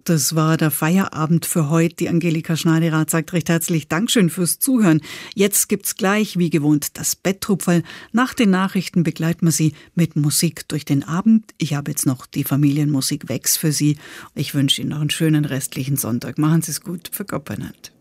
das war der Feierabend für heute. Die Angelika Schneiderrath sagt recht herzlich Dankeschön fürs Zuhören. Jetzt gibt's gleich, wie gewohnt, das Bettrupferl. Nach den Nachrichten begleiten wir Sie mit Musik durch den Abend. Ich habe jetzt noch die Familienmusik Wex für Sie. Ich wünsche Ihnen noch einen schönen restlichen Sonntag. Machen Sie es gut. Für Gott benannt.